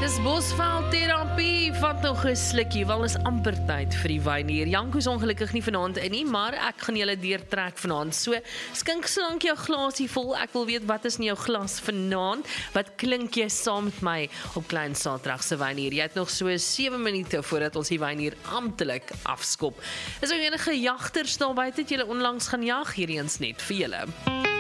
Dis Bosveld terapie, vat nog 'n slukkie, wel is amper tyd vir die wyn hier. Janko is ongelukkig nie vanaand in nie, maar ek gaan julle deurtrek vanaand. So, skink solank jou glasie vol. Ek wil weet wat is in jou glas vanaand. Wat klink jy saam met my op Klein Saterdag se wyn hier? Jy het nog so 7 minute voordat ons die wyn hier amptelik afskop. Is ook enige jagters daar buite het julle onlangs gaan jag, hierdie eens net vir julle.